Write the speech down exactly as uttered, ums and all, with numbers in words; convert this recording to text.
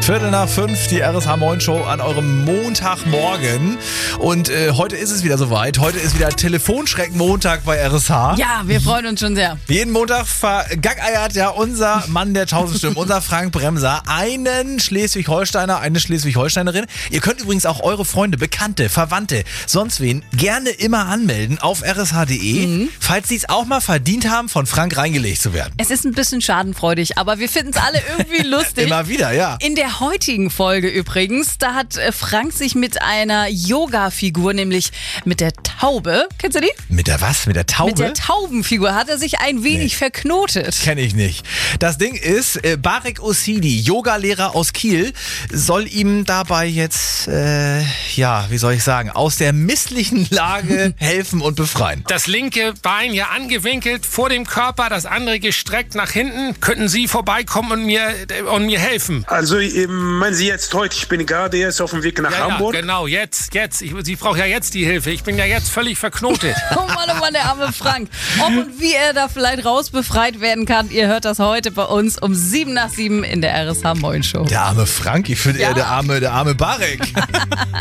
Viertel nach fünf, die R S H Moin Show an eurem Montagmorgen. Und äh, heute ist es wieder soweit. Heute ist wieder Telefonschreck-Montag bei R S H. Ja, wir freuen uns schon sehr. Jeden Montag vergackeiert ja unser Mann der tausend Stimmen, unser Frank Bremser, einen Schleswig-Holsteiner, eine Schleswig-Holsteinerin. Ihr könnt übrigens auch eure Freunde, Bekannte, Verwandte, sonst wen gerne immer anmelden auf r s h punkt d e, mhm. falls sie es auch mal verdient haben, von Frank reingelegt zu werden. Es ist ein bisschen schadenfreudig, aber wir finden es alle irgendwie lustig. Immer wieder, ja. In der heutigen Folge übrigens, da hat Frank sich mit einer Yoga-Figur, nämlich mit der Taube, kennst du die? Mit der was? Mit der Taube? Mit der Taubenfigur hat er sich ein wenig nee. verknotet. Kenn ich nicht. Das Ding ist, äh, Barek Osidi, Yogalehrer aus Kiel, soll ihm dabei jetzt, äh, ja, wie soll ich sagen, aus der misslichen Lage helfen und befreien. Das linke Bein ja angewinkelt vor dem Körper, das andere gestreckt nach hinten. Könnten Sie vorbeikommen und mir, und mir helfen? Also, meinen Sie jetzt heute, ich bin gerade erst auf dem Weg nach ja, Hamburg? Ja, genau, jetzt, jetzt. Ich, Sie braucht ja jetzt die Hilfe. Ich bin ja jetzt völlig verknotet. Oh Mann, oh Mann, der arme Frank. Ob und wie er da vielleicht rausbefreit werden kann, ihr hört das heute bei uns um sieben nach sieben in der R S H Moin Show. Der arme Frank, ich finde ja. eher der arme, der arme Barek.